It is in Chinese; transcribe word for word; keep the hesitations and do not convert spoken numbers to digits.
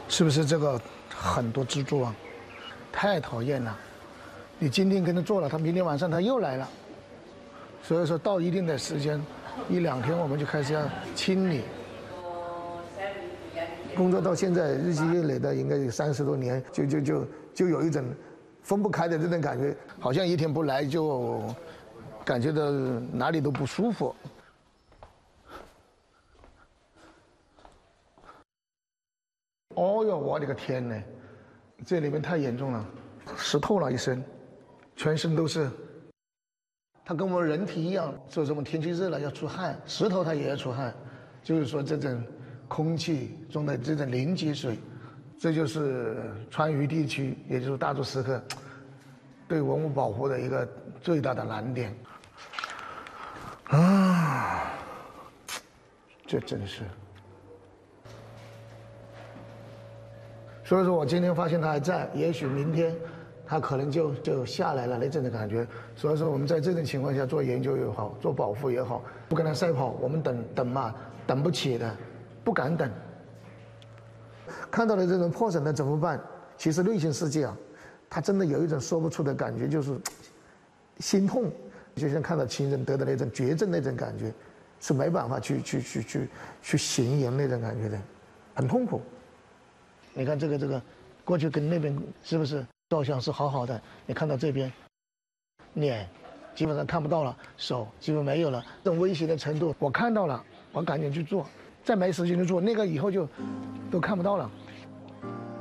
是不是这个很多蜘蛛啊？太讨厌了！你今天跟他做了，他明天晚上他又来了。所以说到一定的时间，一两天我们就开始要清理。工作到现在日积月累的，应该有三十多年，就就就就有一种分不开的这种感觉，好像一天不来就感觉到哪里都不舒服。哦哟，我的个天呐，这里面太严重了，湿透了一身，全身都是。它跟我们人体一样，说什么天气热了要出汗，石头它也要出汗，就是说这种空气中的这种凝结水，这就是川渝地区，也就是大足石刻对文物保护的一个最大的难点。啊，这真是。所以说我今天发现它还在，也许明天它可能就就下来了那种的感觉。所以说我们在这种情况下做研究也好，做保护也好，不跟它赛跑，我们等等嘛，等不起的，不敢等。看到了这种破损的怎么办？其实内心世界啊，它真的有一种说不出的感觉，就是心痛，就像看到亲人得的那种绝症那种感觉，是没办法去去去去去形容那种感觉的，很痛苦。你看这个这个，过去跟那边是不是照相是好好的？你看到这边，脸基本上看不到了，手基本没有了，这种危险的程度我看到了，我赶紧去做，再没时间去做那个以后就都看不到了。